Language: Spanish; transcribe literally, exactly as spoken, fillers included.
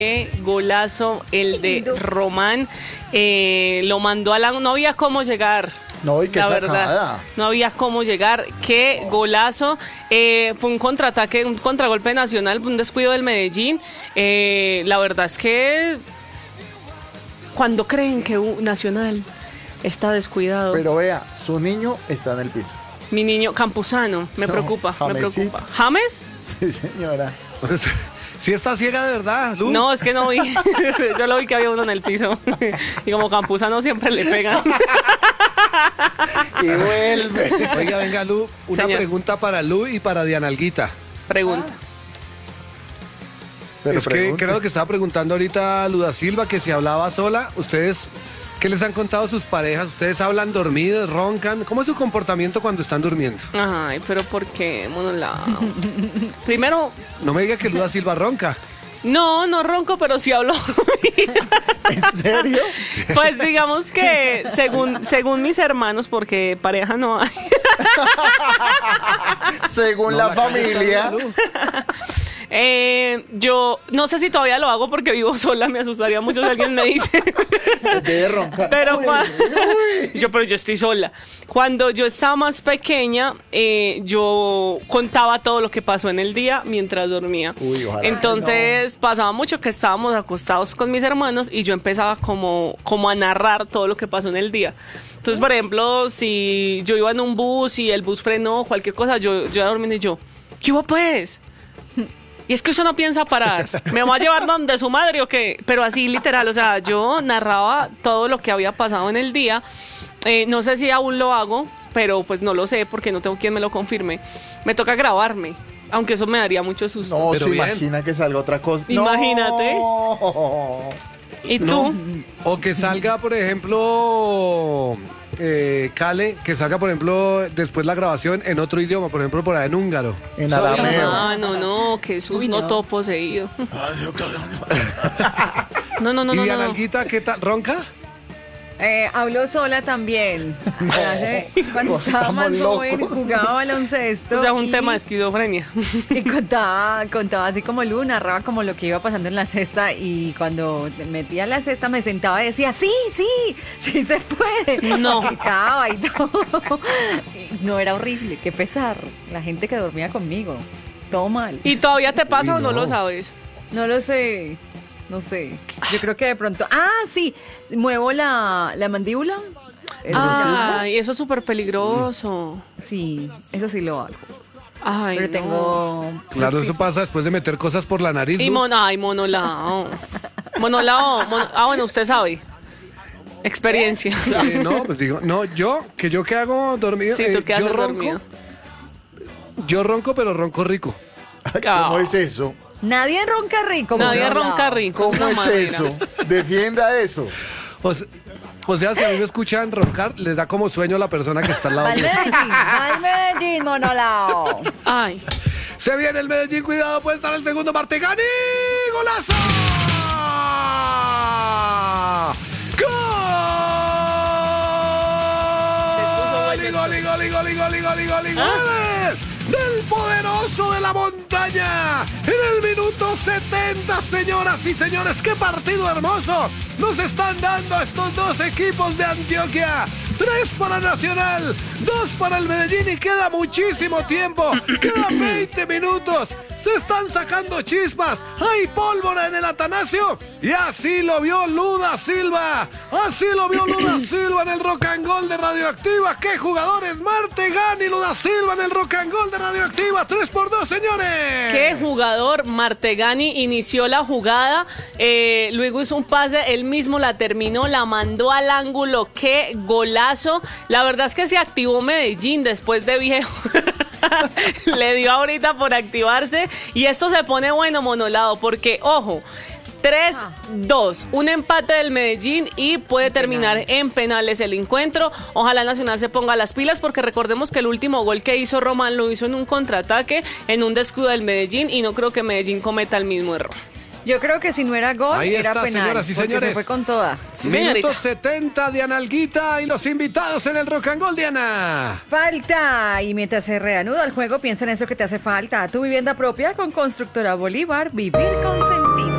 Qué golazo el de Román, eh, lo mandó a la... No había cómo llegar. No, y qué la sacada. verdad, no había cómo llegar. Qué golazo. Eh, fue un contraataque, un contragolpe nacional, un descuido del Medellín. Eh, la verdad es que cuando creen que un Nacional está descuidado. Pero vea, su niño está en el piso. Mi niño Campuzano, me No, preocupa, me Jamesito. preocupa. ¿James? Sí, señora. ¿Sí está ciega de verdad, Lu? No, es que no vi. Yo lo vi que había uno en el piso. Y como Campuzano siempre le pegan. Y vuelve. Oiga, venga, Lu, una Señor. pregunta para Lu y para Diana Alguita. Pregunta. Pero es que pregunte. creo que estaba preguntando ahorita a Luda Silva que si hablaba sola, ustedes, ¿qué les han contado sus parejas? ¿Ustedes hablan dormidos, roncan? ¿Cómo es su comportamiento cuando están durmiendo? Ay, pero ¿por qué, monolao? Primero, No me diga que Luda Silva ronca. no, no ronco, pero sí hablo. ¿En serio? Pues digamos que según, según mis hermanos, porque pareja no hay. Según No, la la calle está familia. dura, Lu. Eh, yo no sé si todavía lo hago porque vivo sola, me asustaría mucho si alguien me dice. Debe roncar. Pero, Uy, cua- uy. yo, pero yo estoy sola. Cuando yo estaba más pequeña, eh, yo contaba todo lo que pasó en el día mientras dormía. Uy, ojalá. Entonces pasaba mucho que estábamos acostados con mis hermanos y yo empezaba como, como a narrar todo lo que pasó en el día. Entonces, por ejemplo, si yo iba en un bus y el bus frenó, cualquier cosa, yo, yo iba durmiendo y yo, ¿qué hubo pues? Y es que usted no piensa parar. ¿Me va a llevar donde su madre o qué? Pero así literal, o sea, yo narraba todo lo que había pasado en el día. Eh, no sé si aún lo hago, pero pues no lo sé porque no tengo quien me lo confirme. Me toca grabarme, aunque eso me daría mucho susto. No, Pero se bien. imagina que salga otra cosa. Imagínate. No. ¿Y tú? No. O que salga, por ejemplo, eh, Cale, que salga, por ejemplo, después la grabación en otro idioma, por ejemplo, por ahí en húngaro. En Soy- arameo. Ah, no, no, que sus Uy, no no. todo poseído. No, no, no, ¿Y no. Diana no. Alguita, qué tal? ¿Ronca? Eh, hablo sola también. Hace- cuando estaba estamos más joven locos. jugaba baloncesto. O sea, es un y- tema de esquizofrenia. Y contaba, contaba así como Lu, narraba como lo que iba pasando en la cesta y cuando metía la cesta me sentaba y decía, sí, sí, sí se puede. No. Gritaba y todo. No, era horrible, qué pesar. La gente que dormía conmigo, todo mal. ¿Y todavía te pasa Uy, o no no. lo sabes? No lo sé, no sé. Yo creo que de pronto, ah, sí, muevo la, la mandíbula. ¿El Ah, y eso es súper peligroso. Sí, eso sí lo hago. Ay, Pero no. tengo... Claro, eso pasa después de meter cosas por la nariz. Y Lu. mon ay, monolao. Monolao. mon- ah, bueno, usted sabe. Experiencia. Eh, no, pues digo, no, yo, que yo que hago dormido, Sí, tú eh, qué yo haces ronco, dormido. yo ronco, pero ronco rico. ¿Cómo es eso? Nadie ronca rico. Nadie monolao. ronca rico. ¿Cómo una es manera. eso? Defienda eso. O se- o sea, si a mí me escuchan roncar, les da como sueño a la persona que está al lado Al mío. Medellín, al Medellín, monolao. Ay. Se viene el Medellín, cuidado, puede estar el segundo Martegani. ¡Golazo! ¡Gol! ¡Y gol, y gol, y gol, y gol, y gol, y gol, y gol! ¡Del poderoso de la montaña! En el minuto setenta, señoras y señores, ¡qué partido hermoso! Nos están dando estos dos equipos de Antioquia. Tres para Nacional, dos para el Medellín y queda muchísimo tiempo. Quedan veinte minutos. Se están sacando chispas. Hay pólvora en el Atanasio. Y así lo vio Luda Silva. Así lo vio Luda Silva en el Rock and Roll de Radioactiva. ¡Qué jugadores! Martegani y Luda Silva en el Rock and Roll de Radioactiva. tres por dos, señores. ¿Qué jugador? Martegani inició la jugada, eh, luego hizo un pase, él mismo la terminó, la mandó al ángulo. ¡Qué golazo! La verdad es que se activó Medellín después de viejo. Le dio ahorita por activarse y esto se pone bueno, monolado, porque, ojo, tres dos, un empate del Medellín y puede terminar en penales el encuentro. Ojalá Nacional se ponga las pilas porque recordemos que el último gol que hizo Román lo hizo en un contraataque, en un descuido del Medellín y no creo que Medellín cometa el mismo error. Yo creo que si no era gol, Ahí era está, penal. señoras y porque señores. se fue con toda. Sí, señorita. Minuto setenta, Diana Alguita y los invitados en el Rock and Roll, Diana. Falta. Y mientras se reanuda el juego, piensa en eso que te hace falta. Tu vivienda propia con Constructora Bolívar. Vivir con sentido.